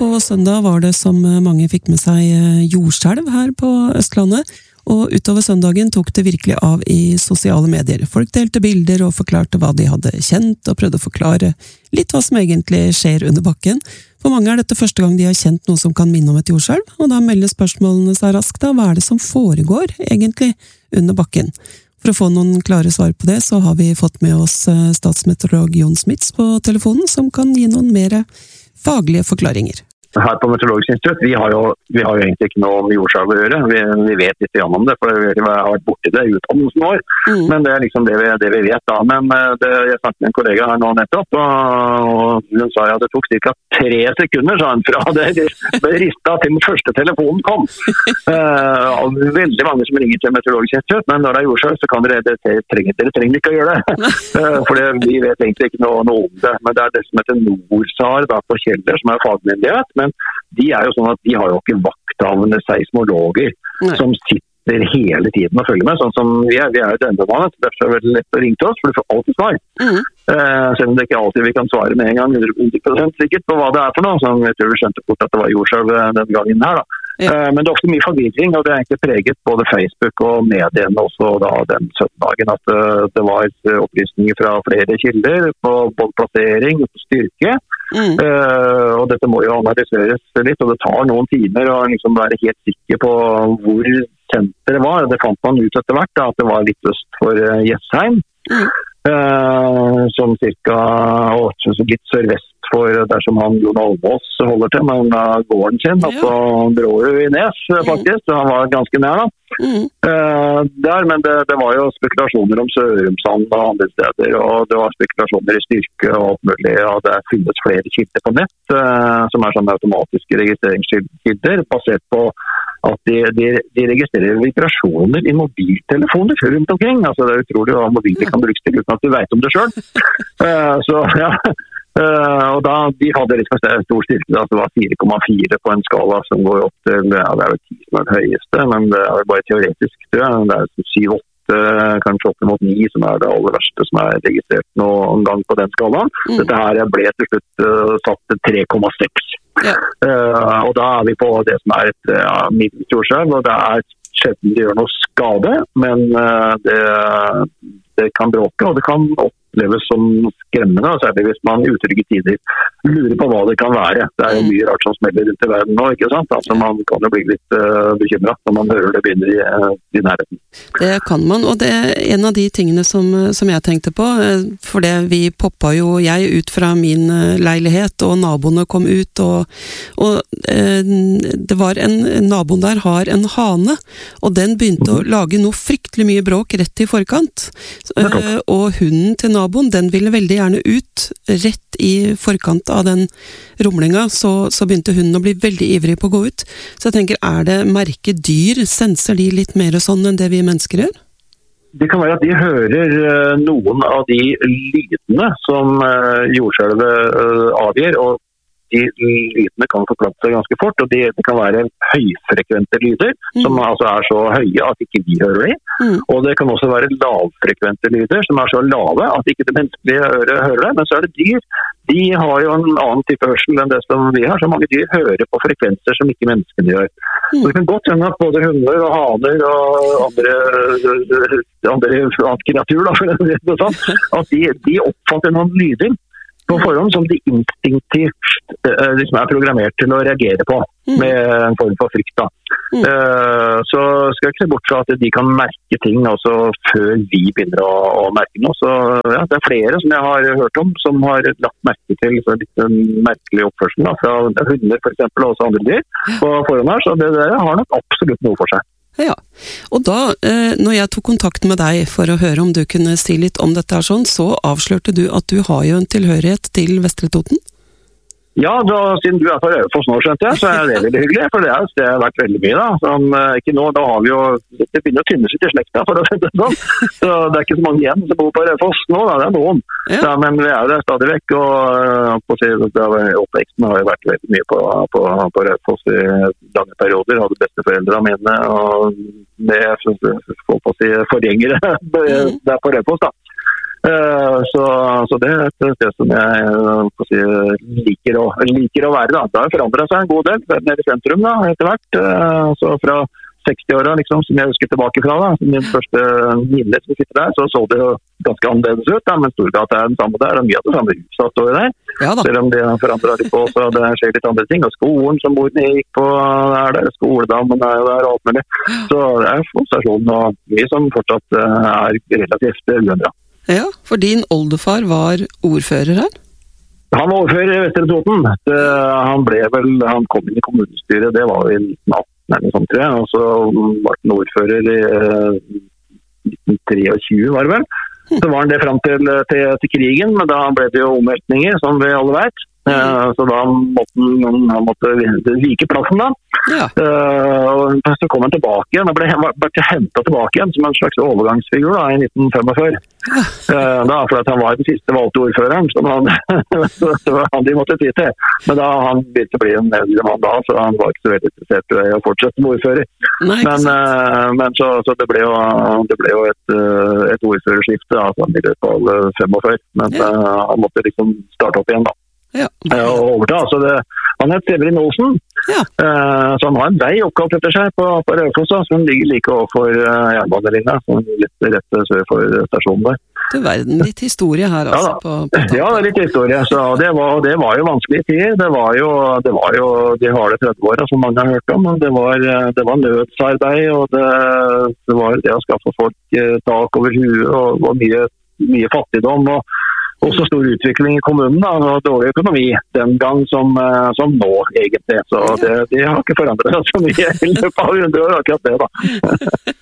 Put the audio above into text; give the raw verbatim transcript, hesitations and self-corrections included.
på søndag var det som mange fikk med seg jordskjelv her på Østlandet, og utover søndagen tok det virkelig av i sosiale medier. Folk delte bilder og forklarte hva de hadde kjent, og prøvde å forklare litt hva som egentlig skjer under bakken. For mange er dette første gang de har kjent noe som kan minne om et jordskjelv, og da melder spørsmålene seg raskt da, hva er det som foregår egentlig under bakken? For å få noen klare svar på det, så har vi fått med oss statsmeteorolog Jon Smits på telefonen, som kan gi noen mer faglige forklaringer. Her på Meteorologisk institutt, vi har jo, vi har jo egentlig ikke noe om jordskjelv å gjøre. Vi, vi vet litt om det, for vi har vært borti det i utdannelsen vår. Mm. Men det er liksom det vi, det vi vet da. Men det, jeg snakket med en kollega her nå nettopp, og hun sa at det tok cirka tre sekunder, sa han, fra det ble ristet til den første telefonen kom. uh, veldig mange som ringer til Meteorologisk institutt, men når det er jordskjelv, så kan dere, dere, trenger, dere trenger ikke å gjøre det. uh, for det, vi vet egentlig ikke noe, noe om det. Men det er det som heter NORSAR da, på Kjeller, som er fagmyndighet. Men de er jo sånn at de har jo ikke vakthavende seismologer Nei. Som sitter hele tiden og følger med, sånn som vi er. Vi er jo denne mannen, derfor er det veldig lett å ringe til oss, for du får alltid svar. Mm. Uh, selv om det ikke alltid vi kan svare med en gang, hundre prosent sikkert på hva det er for noe. Så jeg tror vi skjønte fort at det var jordskjelv den gangen her da. Ja. Uh, men det er ofte mye forvirring, og det er egentlig preget både Facebook og mediene også da den søndagen, at uh, det var opplysninger fra flere kilder på både plassering og på styrke. Mm. Uh, og dette må jo analyseres litt, og det tar noen timer å liksom være helt sikker på hvor senteret var. Det fant man ut etter hvert da, at det var litt øst for uh, Jessheim, mm. uh, som cirka å, litt sørvest for der som han Jon Almås holder til, men uh, gården sin, ja. Altså Brårud i Nes faktisk, mm. han var ganske nær da. Mm. Uh, der, men det, det var jo spekulasjoner om Sørumsand og andre steder, og det var spekulasjoner i styrke og alt mulig, og det finnes flere kilder på nett, uh, som er sånne automatiske registreringskilder, basert på at de, de, de registrerer vibrasjoner i mobiltelefoner rundt omkring. Altså det er utrolig hva mobiler kan brukes til uten at du vet om det selv. Uh, så ja, uh, og da de hadde litt for stor styrke, da, det var fire komma fire på en skala som går opp til, ja, det er jo ti som er det høyeste, men det er bare teoretisk, tror jeg. Det er syv åtte, kanskje opp mot ni som er det aller verste som er registrert noen gang på den skalaen. Mm. Dette her ble til slutt uh, satt til tre komma seks. Ja. Uh, og da er vi på det som er et uh, middels jordskjelv, og det er sjelden det gjør noe skade, men uh, det, det kan bråke, og det kan oppleves som skremmende, særlig hvis man i utrygge tider lurer på hva det kan være. Det er jo mye rart som smeller rundt i verden nå, ikke sant? Altså man kan jo bli litt uh, bekymret når man hører det begynner i, uh, i nærheten. Det kan man, og det er en av de tingene som, som jeg tenkte på, for det vi poppa jo jeg ut fra min leilighet, og naboene kom ut, og, og uh, det var en, naboen der har en hane, og den begynte mm-hmm. å lage noe fryktelig mye bråk rett i forkant, uh, og hunden til naboen, den ville veldig gjerne ut rett i forkant av den rumlinga, så, så begynte hunden å bli veldig ivrig på å gå ut. Så jeg tenker, er det merket dyr? Senser de litt mer sånn enn det vi mennesker gjør? Det kan være at de hører uh, noen av de lydene som uh, jordskjelvet uh, avgir, og de lydene kan forplante seg ganske fort, og de, det kan være høyfrekvente lyder, mm. som altså er så høye at ikke vi hører dem. Mm. Og det kan også være lavfrekvente lyder, som er så lave at ikke det menneskelige øret hører det. Men så er det dyr. De har jo en annen type hørsel enn det som vi har, så mange dyr hører på frekvenser som ikke menneskene gjør. Mm. Så det kan godt hende at både hunder og haner og andre, andre kreatur, da, for det er sånn, at de, de oppfatter noen lyder på forhånd som de instinktivt uh, liksom er programmert til å reagere på mm. med en form for frykt. Da. Mm. Uh, så skal jeg ikke se bort fra at de kan merke ting også før vi begynner å, å merke noe. Så ja, det er flere som jeg har hørt om som har lagt merke til så litt merkelig oppførsel da, fra hunder for eksempel, og også andre dyr på forhånd her. Så det der har nok absolutt noe for seg. Ja, og da, når jeg tok kontakt med deg for å høre om du kunne si litt om dette her sånn, så avslørte du at du har jo en tilhørighet til Vestre Toten? Ja, da, siden du er på Raufoss nå, skjønte jeg, så er det veldig hyggelig, for det har det har vært veldig mye da. Sånn, ikke nå, da har vi jo, det begynner å tynne seg til slekta, for å si det sånn. Så det er ikke så mange igjen som bor på Raufoss nå, da, det er noen. Ja. Ja, men vi er jo der stadig vekk, og på å si, oppveksten har jo vært veldig mye på, på, på Raufoss i lange perioder, hadde besteforeldre mine, og med, folk på å si, forgjengere der på Raufoss da. Uh, så, så det er et sted som jeg uh, si, liker, å, liker å være. Da. Det har forandret seg en god del nede i sentrum da, etter hvert. Uh, så fra seksti-åra, liksom, som jeg husker tilbake fra, da, min første minne som sitter der, så så det jo ganske annerledes ut, da, men Storgata er den samme der, og mye av det samme huset står der. Ja, selv om det har forandret litt på, så det skjer litt andre ting, og skolen som morene gikk på er der, skoledammen er jo der, og alt mulig. Så det er stasjonen og mye som fortsatt uh, er relativt uendret. Ja, for din oldefar var ordfører her? Han var ordfører i Vestre Toten. Det, han ble vel, han kom inn i kommunestyret, det var jo i nitten atten eller sånt, tror jeg, og så var han ordfører i uh, nitten tjuetre, var det vel. Så var han det frem til, til, til krigen, men da ble det jo omveltninger, som vi alle vet. Uh, så da måtte han, han måtte vike plassen da. Ja. Uh, og så kom han tilbake igjen. Han ble, ble hentet tilbake igjen som en slags overgangsfigur da, i nitten femogfyrre. Ja. Uh, da, for at han var den siste valgte ordføreren, som han, det var han de måtte ty til. Men da han begynte å bli en eldre mann da, så han var ikke så veldig interessert i å fortsette som ordfører. Nei, men uh, men så, så det ble jo, det ble jo et, et ordførerskifte da, sånn i løpet av femogfyrre. Men ja. uh, han måtte liksom starte opp igjen da. Ja. Og overta, så det, han het Severin Olsen, ja. uh, så han har en vei oppkalt etter seg på, på Raufoss, som ligger like overfor uh, jernbanelinja, litt rett sør for stasjonen der. Det er verden, litt historie her altså. Ja, på, på ja, det er litt historie, så det var, det var jo vanskelige tider, det var jo, det var jo de harde tretti-åra som mange har hørt om, det var, det var nødsarbeid, og det, det var det å skaffe folk uh, tak over huet, og, og mye, mye fattigdom, og også stor utvikling i kommunen da, og dårlig økonomi den gang som, som nå egentlig. Så det, det har ikke forandret seg så mye i løpet av hundre år, akkurat det da.